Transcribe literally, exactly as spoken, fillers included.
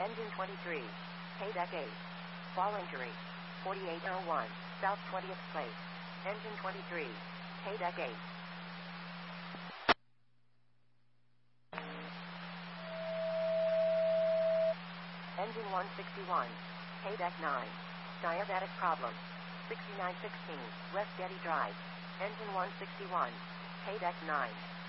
Engine twenty-three. Haydeck eight. Fall injury. forty-eight oh one. South twentieth place. Engine twenty-three. Haydeck eight. Engine one sixty-one. Haydeck nine. Diabatic problem. sixty-nine sixteen. West Getty Drive. Engine one sixty-one. Haydeck nine.